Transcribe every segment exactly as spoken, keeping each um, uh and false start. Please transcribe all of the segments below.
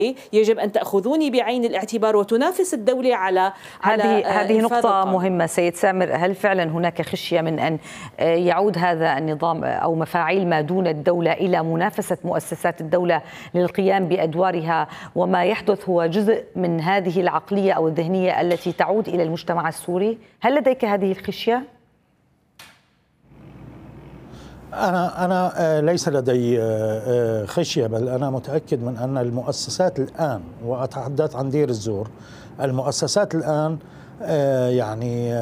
يجب أن تأخذوني بعين الاعتبار وتنافس الدولة على على هذه هذه نقطة مهمة سيد سامر. هل فعلا هناك خشية من أن يعود هذا النظام أو مفاعيل ما دون الدولة إلى منافسة مؤسسات الدولة للقيام بأدوارها، وما يحدث هو جزء من هذه العقلية أو الذهنية التي تعود إلى المجتمع السوري؟ هل لديك هذه الخشية؟ أنا أنا ليس لدي خشية، بل أنا متأكد من أن المؤسسات الآن، وأتحدث عن دير الزور، المؤسسات الآن يعني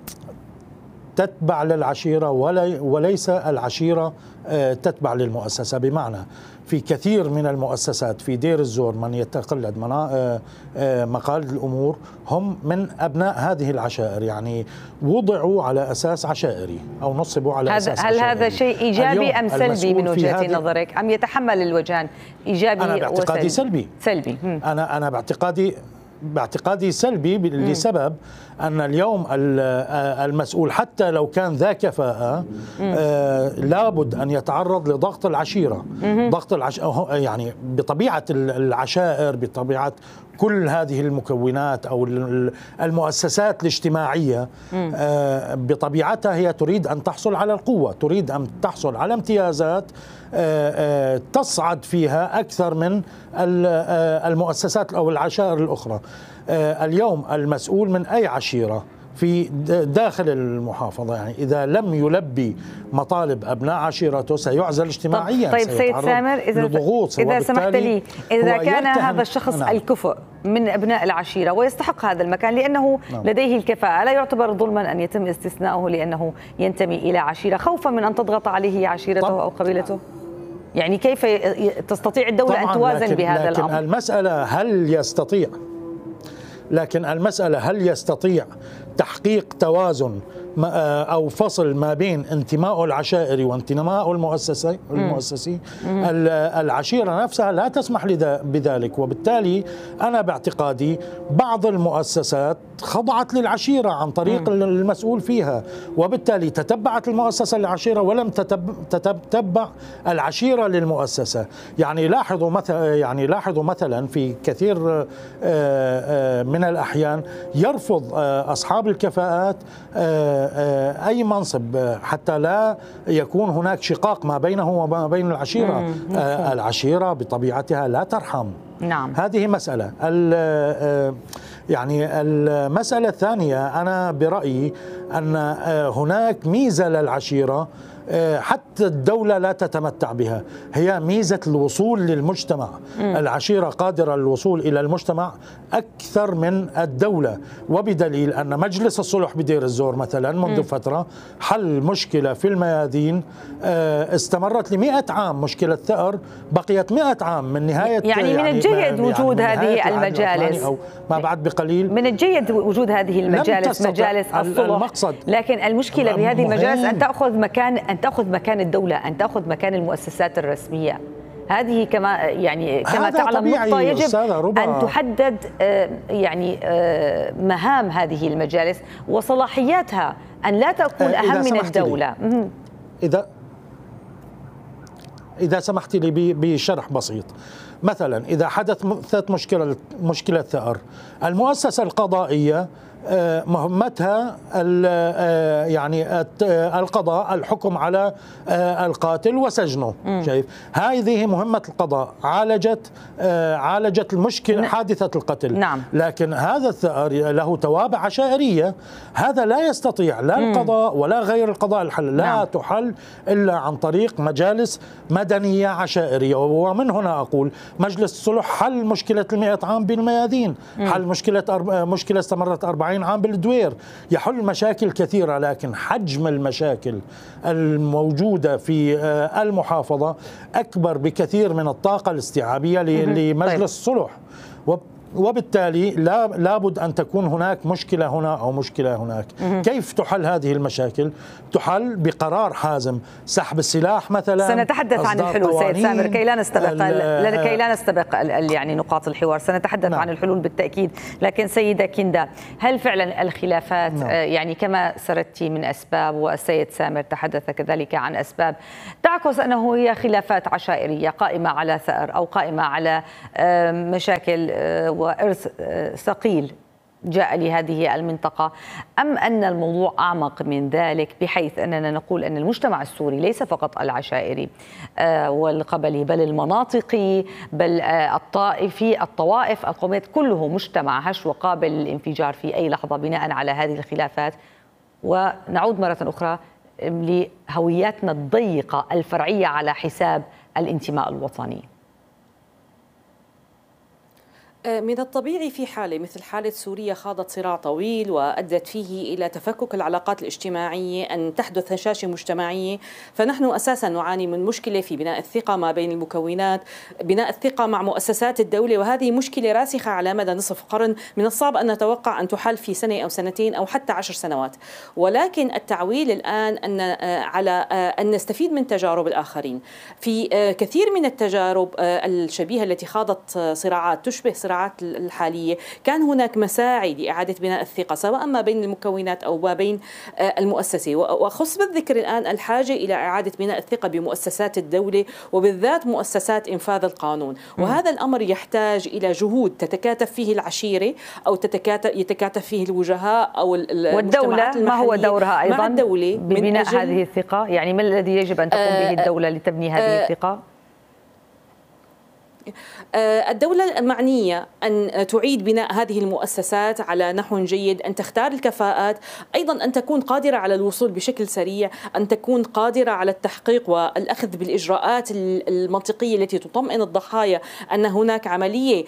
تتبع للعشيرة وليس العشيرة تتبع للمؤسسة. بمعنى في كثير من المؤسسات في دير الزور من يتقلد مقاليد الأمور هم من أبناء هذه العشائر، يعني وضعوا على أساس عشائري أو نصبوا على أساس عشائري. هل هذا شيء إيجابي أم سلبي من وجهة نظرك؟ أم يتحمل الوجهان إيجابي أنا باعتقادي سلبي. سلبي. أنا أنا باعتقادي باعتقادي سلبي لسبب أن اليوم المسؤول حتى لو كان ذا كفاءة آه لابد أن يتعرض لضغط العشيرة. ضغط العش... يعني بطبيعة العشائر، بطبيعة كل هذه المكونات أو المؤسسات الاجتماعية آه بطبيعتها هي تريد أن تحصل على القوة، تريد أن تحصل على امتيازات آه آه تصعد فيها أكثر من المؤسسات أو العشائر الأخرى. آه اليوم المسؤول من أي عشيرة في داخل المحافظة، يعني إذا لم يلبي مطالب أبناء عشيرته سيعزل اجتماعيا. طيب سيد سامر، إذا, إذا سمحت لي، إذا كان هذا الشخص نعم. الكفء من أبناء العشيرة ويستحق هذا المكان لأنه نعم. لديه الكفاءة، لا يعتبر ظلما أن يتم استثناؤه لأنه ينتمي إلى عشيرة خوفا من أن تضغط عليه عشيرته أو قبيلته؟ يعني كيف تستطيع الدولة أن توازن لكن بهذا لكن الأمر؟ المسألة هل يستطيع لكن المسألة هل يستطيع تحقيق توازن أو فصل ما بين انتمائه العشائري وانتمائه المؤسسي المؤسسي العشيرة نفسها لا تسمح بذلك، وبالتالي أنا باعتقادي بعض المؤسسات خضعت للعشيرة عن طريق مم. المسؤول فيها، وبالتالي تتبعت المؤسسة للعشيرة ولم تتبع العشيرة للمؤسسة. يعني لاحظوا مثلا يعني لاحظوا مثلا في كثير من الأحيان يرفض أصحاب الكفاءات أي منصب حتى لا يكون هناك شقاق ما بينه وما بين العشيرة. العشيرة بطبيعتها لا ترحم. نعم. هذه مسألة. يعني المسألة الثانية، أنا برأيي أن هناك ميزة للعشيرة حتى الدولة لا تتمتع بها، هي ميزة الوصول للمجتمع. م. العشيرة قادرة للوصول إلى المجتمع أكثر من الدولة، وبدليل أن مجلس الصلح بدير الزور مثلا منذ م. فترة حل مشكلة في الميادين استمرت لمئة عام، مشكلة ثأر بقيت مئة عام من نهاية. يعني من الجيد يعني وجود يعني هذه المجالس أو ما بعد بقليل، من الجيد وجود هذه المجالس مجالس الصلح، المقصد لكن المشكلة بهذه المجالس أن تأخذ مكان أن تأخذ مكان الدولة، أن تأخذ مكان المؤسسات الرسمية. هذه كما يعني كما تعلم نقطة يجب أن تحدد يعني مهام هذه المجالس وصلاحياتها، أن لا تكون أهم من الدولة. إذا إذا سمحت لي بشرح بسيط، مثلا إذا حدثت مشكلة مشكلة ثأر، المؤسسة القضائية مهمتها يعني القضاء، الحكم على القاتل وسجنه. م. شايف، هذه مهمة القضاء، عالجت عالجت المشكلة حادثة القتل. نعم. لكن هذا الثأر له توابع عشائرية، هذا لا يستطيع لا م. القضاء ولا غير القضاء الحل. لا نعم. تحل إلا عن طريق مجالس مدنية عشائرية. ومن هنا أقول مجلس الصلح حل مشكلة المئة عام بالميادين، م. حل مشكلة مشكلة استمرت أربعين عام بالدوير، يحل مشاكل كثيرة، لكن حجم المشاكل الموجودة في المحافظة أكبر بكثير من الطاقة الاستيعابية لمجلس الصلح. وبالتالي لا لابد أن تكون هناك مشكلة هنا أو مشكلة هناك. كيف تحل هذه المشاكل؟ تحل بقرار حازم، سحب السلاح مثلا. سنتحدث عن الحلول سيد سامر كي لا نستبق كي لا نستبق يعني نقاط الحوار، سنتحدث نعم. عن الحلول بالتأكيد. لكن سيدة كندا، هل فعلا الخلافات نعم. يعني كما سردت من أسباب والسيد سامر تحدث كذلك عن أسباب تعكس أنه هي خلافات عشائرية قائمة على ثأر أو قائمة على مشاكل وإرث ثقيل جاء لهذه المنطقة، أم أن الموضوع أعمق من ذلك بحيث أننا نقول أن المجتمع السوري ليس فقط العشائري والقبلي بل المناطقي بل الطائفي الطوائف القوميات كله مجتمع هش وقابل للانفجار في أي لحظة بناء على هذه الخلافات؟ ونعود مرة أخرى لهوياتنا الضيقة الفرعية على حساب الانتماء الوطني. من الطبيعي في حالة مثل حالة سوريا خاضت صراع طويل وأدت فيه إلى تفكك العلاقات الاجتماعية أن تحدث هشاشة مجتمعية، فنحن أساسا نعاني من مشكلة في بناء الثقة ما بين المكونات، بناء الثقة مع مؤسسات الدولة، وهذه مشكلة راسخة على مدى نصف قرن، من الصعب أن نتوقع أن تحل في سنة أو سنتين أو حتى عشر سنوات. ولكن التعويل الآن أن على أن نستفيد من تجارب الآخرين. في كثير من التجارب الشبيهة التي خاضت صراعات تشبه صراعات الحالية كان هناك مساعي لإعادة بناء الثقة سواء ما بين المكونات أو ما بين المؤسسة، وأخص بالذكر الآن الحاجة إلى إعادة بناء الثقة بمؤسسات الدولة وبالذات مؤسسات إنفاذ القانون. وهذا الأمر يحتاج إلى جهود تتكاتف فيه العشيرة أو تتكاتف يتكاتف فيه الوجهاء أو والدولة. ما هو دورها أيضا الدولة ببناء هذه الثقة؟ يعني ما الذي يجب أن تقوم به الدولة لتبني هذه الثقة؟ الدولة معنية أن تعيد بناء هذه المؤسسات على نحو جيد، أن تختار الكفاءات، أيضا أن تكون قادرة على الوصول بشكل سريع، أن تكون قادرة على التحقيق والأخذ بالإجراءات المنطقية التي تطمئن الضحايا أن هناك عملية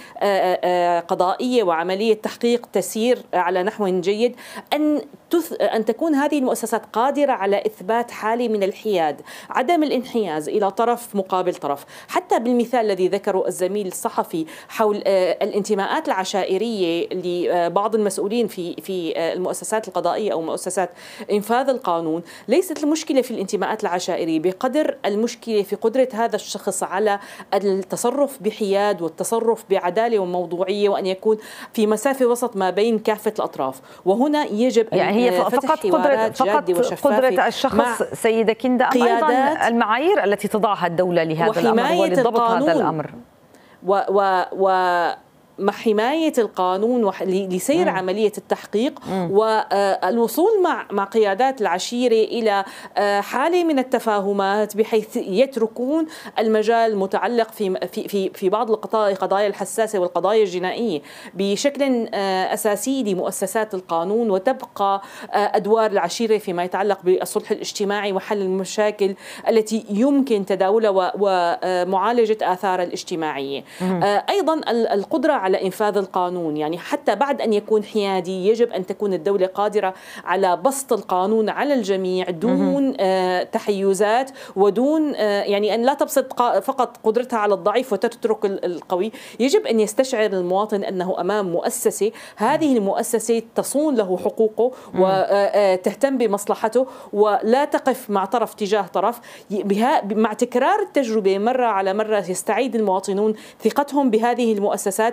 قضائية وعملية تحقيق تسير على نحو جيد، أن أن تكون هذه المؤسسات قادرة على إثبات حالة من الحياد، عدم الانحياز إلى طرف مقابل طرف. حتى بالمثال الذي ذكره الزميل الصحفي حول الانتماءات العشائرية لبعض المسؤولين في في المؤسسات القضائية أو مؤسسات إنفاذ القانون، ليست المشكلة في الانتماءات العشائرية بقدر المشكلة في قدرة هذا الشخص على التصرف بحياد والتصرف بعدالة وموضوعية، وأن يكون في مسافة وسط ما بين كافة الأطراف. وهنا يجب أن يعني هي فقط قدرة فقط قدرة الشخص سيدة كندا، أم أيضا المعايير التي تضعها الدولة لهذا الأمر ولضبط هذا الأمر و و و مع حماية القانون لسير مم. عملية التحقيق مم. والوصول مع مع قيادات العشيرة إلى حالة من التفاهمات بحيث يتركون المجال متعلق في في في بعض القضايا القضايا الحساسة والقضايا الجنائية بشكل أساسي لمؤسسات القانون، وتبقى أدوار العشيرة فيما يتعلق بالصلح الاجتماعي وحل المشاكل التي يمكن تداولها ومعالجة آثارها الاجتماعية. مم. أيضا القدرة على على إنفاذ القانون، يعني حتى بعد أن يكون حيادي يجب أن تكون الدولة قادرة على بسط القانون على الجميع دون آه تحيزات ودون آه يعني أن لا تبسط فقط قدرتها على الضعيف وتترك القوي. يجب أن يستشعر المواطن أنه أمام مؤسسة، هذه المؤسسة تصون له حقوقه وتهتم بمصلحته ولا تقف مع طرف تجاه طرف. مع تكرار التجربة مرة على مرة يستعيد المواطنون ثقتهم بهذه المؤسسات،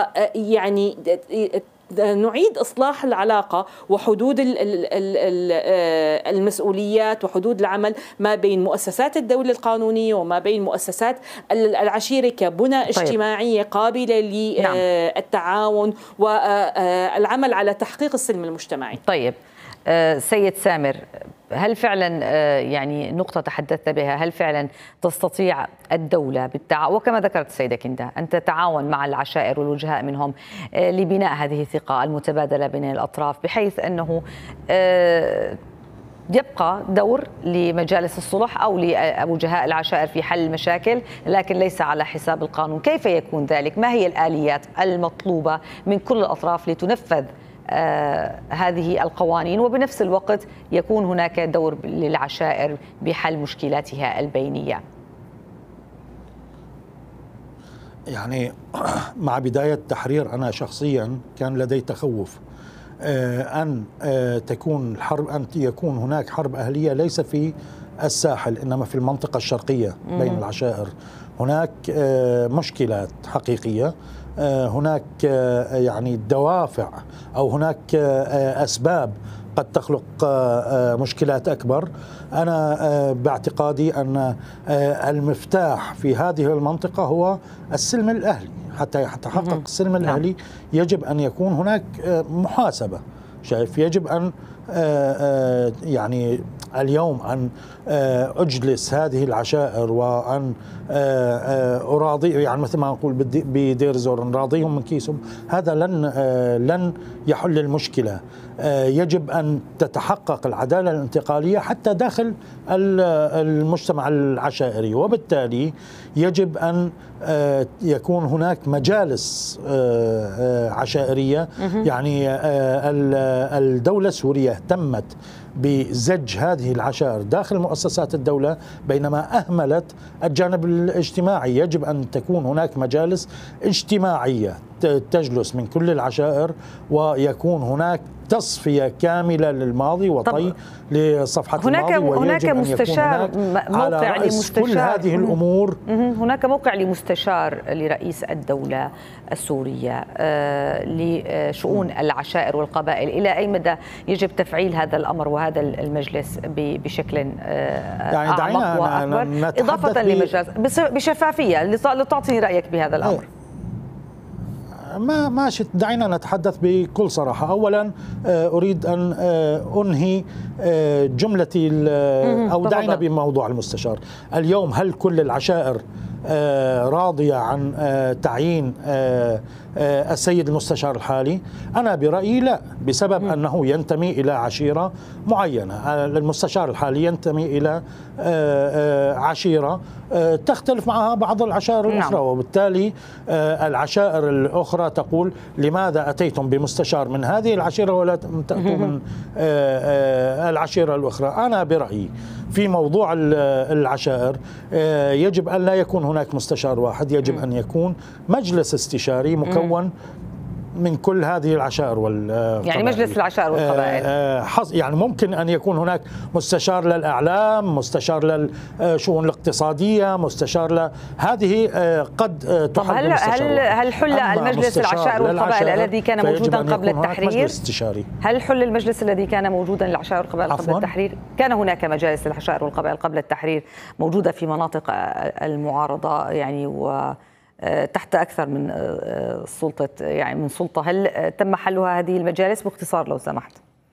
ويعني نعيد إصلاح العلاقة وحدود المسؤوليات وحدود العمل ما بين مؤسسات الدولة القانونية وما بين مؤسسات العشيرة كبنى طيب. اجتماعية قابلة للتعاون نعم. والعمل على تحقيق السلم المجتمعي. طيب سيد سامر، هل فعلا يعني نقطة تحدثت بها، هل فعلا تستطيع الدولة بالتعاون وكما ذكرت السيدة كندا أن تتعاون مع العشائر والوجهاء منهم لبناء هذه الثقة المتبادلة بين الأطراف بحيث أنه يبقى دور لمجالس الصلح أو لوجهاء العشائر في حل المشاكل لكن ليس على حساب القانون؟ كيف يكون ذلك؟ ما هي الآليات المطلوبة من كل الأطراف لتنفذ آه هذه القوانين وبنفس الوقت يكون هناك دور للعشائر بحل مشكلاتها البينية؟ يعني مع بداية التحرير أنا شخصيا كان لدي تخوف أن تكون الحرب، أن يكون هناك حرب أهلية ليس في الساحل إنما في المنطقة الشرقية بين العشائر. هناك مشكلات حقيقية، هناك يعني دوافع أو هناك أسباب قد تخلق مشكلات أكبر. أنا باعتقادي أن المفتاح في هذه المنطقة هو السلم الأهلي. حتى يتحقق السلم الأهلي يجب أن يكون هناك محاسبة. شايف، يجب أن يعني اليوم أن أجلس هذه العشائر وأن أراضي، يعني مثل ما نقول بدير زور نراضيهم من كيسهم، هذا لن لن يحل المشكلة. يجب أن تتحقق العدالة الانتقالية حتى داخل المجتمع العشائري، وبالتالي يجب أن يكون هناك مجالس عشائرية. يعني الدولة السورية اهتمت بزج هذه العشائر داخل مؤسسات الدولة بينما أهملت الجانب الاجتماعي. يجب أن تكون هناك مجالس اجتماعية تجلس من كل العشائر ويكون هناك تصفية كاملة للماضي وطي لصفحة هناك الماضي. هناك مستشار موقع لمستشار كل هذه الأمور. هناك موقع لمستشار لرئيس الدولة السورية لشؤون العشائر والقبائل. إلى أي مدى يجب تفعيل هذا الأمر وهذا المجلس بشكل يعني أعمق وأكبر إضافة لمجلس بشفافية لتعطي رأيك بهذا الأمر؟ ما ماشي، دعينا نتحدث بكل صراحة. أولا أريد أن أنهي جملتي أو دعينا بموضوع المستشار. اليوم هل كل العشائر راضية عن تعيين السيد المستشار الحالي؟ أنا برأيي لا، بسبب أنه ينتمي إلى عشيرة معينة. المستشار الحالي ينتمي إلى عشيرة تختلف معها بعض العشائر الأخرى. نعم. وبالتالي العشائر الأخرى تقول لماذا أتيتم بمستشار من هذه العشيرة ولا تأتوا من العشيرة الأخرى؟ أنا برأيي في موضوع العشائر يجب أن لا يكون هناك مستشار واحد، يجب أن يكون مجلس استشاري مكون من كل هذه العشائر والقبائل. يعني مجلس العشائر والقبائل يعني ممكن أن يكون هناك مستشار للأعلام، مستشار للشؤون الاقتصادية، مستشار ل هذه قد تحل هل هل هل حل المجلس العشائر والقبائل الذي كان موجودا قبل التحرير؟ هل حل المجلس الذي كان موجودا للعشائر والقبائل قبل التحرير؟ كان هناك مجالس للعشائر والقبائل قبل التحرير موجودة في مناطق المعارضة يعني و تحت أكثر من سلطة يعني من سلطة. هل تم حلها هذه المجالس؟ باختصار لو سمحت.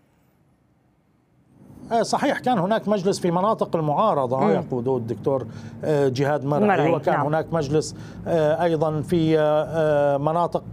صحيح، كان هناك مجلس في مناطق المعارضة يقوده الدكتور جهاد مرعي, مرعي. وكان نعم. هناك مجلس أيضا في مناطق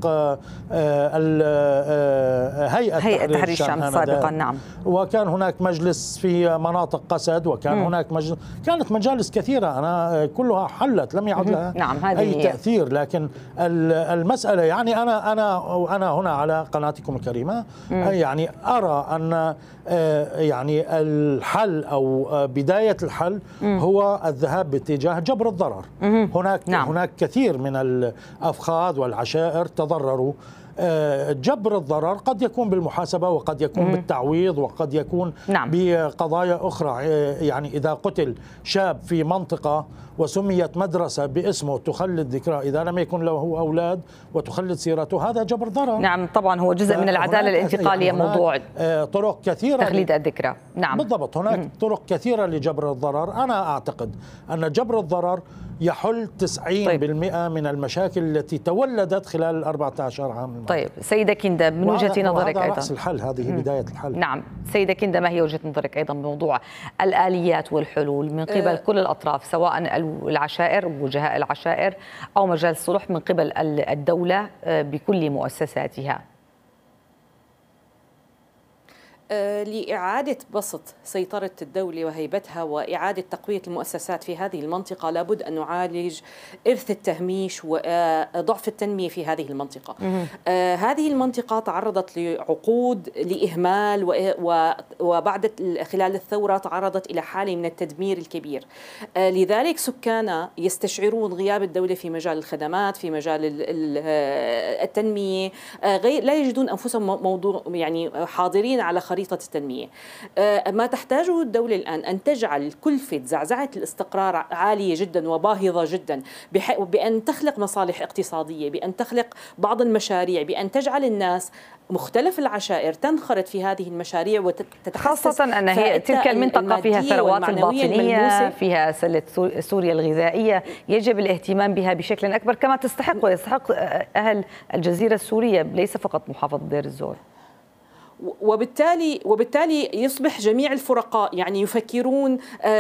هيئة, هيئة تحرير الشام سابقا. نعم. وكان هناك مجلس في مناطق قسد، وكان مم. هناك مجلس، كانت مجالس كثيرة أنا كلها حلت، لم يعد لها نعم. أي تأثير. لكن المسألة يعني أنا أنا أنا هنا على قناتكم الكريمة مم. يعني أرى أن يعني الحل أو بداية الحل مم. هو الذهاب باتجاه جبر الضرر. مم. هناك نعم. هناك كثير من الأفخاذ والعشائر تضرروا. جبر الضرر قد يكون بالمحاسبة وقد يكون مم. بالتعويض وقد يكون نعم. بقضايا أخرى. يعني إذا قتل شاب في منطقة وسميت مدرسة باسمه تخلد ذكرى إذا لم يكن له أولاد وتخلد سيرته، هذا جبر ضرر. نعم طبعا هو جزء من العدالة الانتقالية. يعني موضوع طرق كثيرة تخليد الذكرى. نعم بالضبط، هناك مم. طرق كثيرة لجبر الضرر. أنا أعتقد أن جبر الضرر يحل تسعين بالمئة طيب. من المشاكل التي تولدت خلال الأربعة عشر عام الماضي. طيب سيدة كندا، من وجهة نظرك هذا أيضا رأس الحل، هذه مم. بداية الحل. نعم سيدة كندا، ما هي وجهة نظرك أيضا بموضوع الآليات والحلول من قبل أه كل الأطراف، سواء العشائر وجهاء العشائر أو مجال الصلح من قبل الدولة بكل مؤسساتها؟ لإعادة بسط سيطرة الدولة وهيبتها وإعادة تقوية المؤسسات في هذه المنطقة لابد أن نعالج إرث التهميش وضعف التنمية في هذه المنطقة. آه هذه المنطقة تعرضت لعقود لإهمال وبعد خلال الثورة تعرضت إلى حالة من التدمير الكبير. آه لذلك سكانها يستشعرون غياب الدولة في مجال الخدمات، في مجال التنمية، آه غير لا يجدون أنفسهم موضوع يعني حاضرين على خريطة التنمية. ما تحتاجه الدولة الآن أن تجعل كلفة زعزعة الاستقرار عالية جدا وباهظة جدا، بأن تخلق مصالح اقتصادية، بأن تخلق بعض المشاريع، بأن تجعل الناس مختلف العشائر تنخرط في هذه المشاريع وتتحسس، خاصة أن هي تلك المنطقة فيها ثروات باطنية، فيها سلة سوريا الغذائية، يجب الاهتمام بها بشكل أكبر كما تستحق ويستحق أهل الجزيرة السورية، ليس فقط محافظة دير الزور. وبالتالي وبالتالي يصبح جميع الفرقاء يعني يفكرون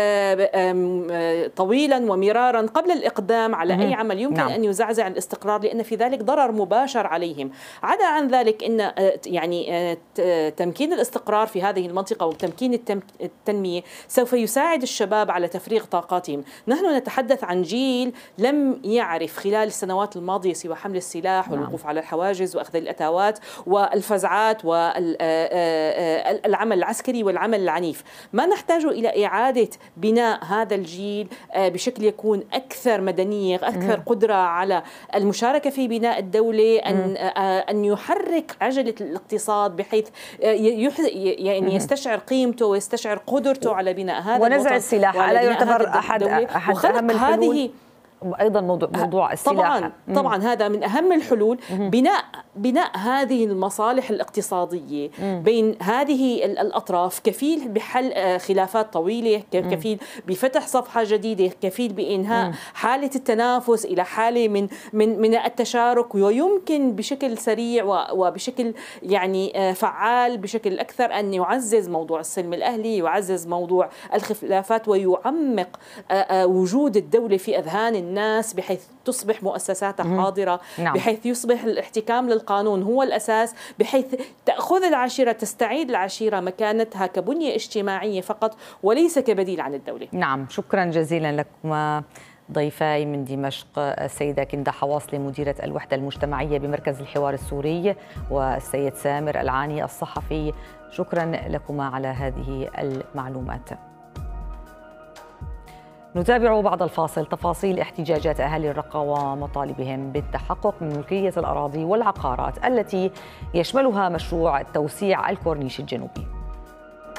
طويلا ومرارا قبل الإقدام على أي عمل يمكن نعم. أن يزعزع الاستقرار، لأن في ذلك ضرر مباشر عليهم. عدا عن ذلك أن يعني تمكين الاستقرار في هذه المنطقة وتمكين التنمية سوف يساعد الشباب على تفريغ طاقاتهم. نحن نتحدث عن جيل لم يعرف خلال السنوات الماضية سوى حمل السلاح والوقوف نعم. على الحواجز وأخذ الأتاوات والفزعات وال العمل العسكري والعمل العنيف. ما نحتاج إلى إعادة بناء هذا الجيل بشكل يكون أكثر مدنية، أكثر قدرة على المشاركة في بناء الدولة، أن أن يحرك عجلة الاقتصاد بحيث يعني يستشعر قيمته ويستشعر قدرته على بناء هذا الوطن. ونزع السلاح ألا يعتبر أحد أحد أهم الحلول؟ أيضا موضوع موضوع السلاح طبعا طبعا هذا من أهم الحلول. بناء بناء هذه المصالح الاقتصادية بين هذه الأطراف كفيل بحل خلافات طويلة، كفيل بفتح صفحة جديدة، كفيل بإنهاء حالة التنافس إلى حالة من من من التشارك، ويمكن بشكل سريع وبشكل يعني فعال بشكل أكثر أن يعزز موضوع السلم الأهلي، يعزز موضوع الخلافات، ويعمق وجود الدولة في أذهان الناس بحيث تصبح مؤسساتها حاضرة، نعم. بحيث يصبح الاحتكام للقانون هو الأساس، بحيث تأخذ العشيرة تستعيد العشيرة مكانتها كبنية اجتماعية فقط وليس كبديل عن الدولة. نعم، شكرا جزيلا لكم ضيفاي من دمشق السيدة كندا حواصلي مديرة الوحدة المجتمعية بمركز الحوار السوري، والسيد سامر العاني الصحفي. شكرا لكما على هذه المعلومات. نتابع بعد الفاصل تفاصيل احتجاجات أهالي الرقة ومطالبهم بالتحقق من ملكية الأراضي والعقارات التي يشملها مشروع توسيع الكورنيش الجنوبي.